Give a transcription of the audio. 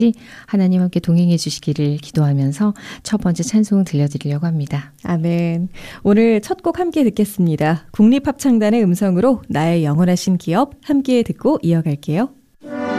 하나님 함께 동행해 주시기를 기도하면서 첫 번째 찬송 들려드리려고 합니다. 아멘. 오늘 첫 곡 함께 듣겠습니다. 국립합창단의 음성으로 나의 영원하신 기업 함께 듣고 이어갈게요.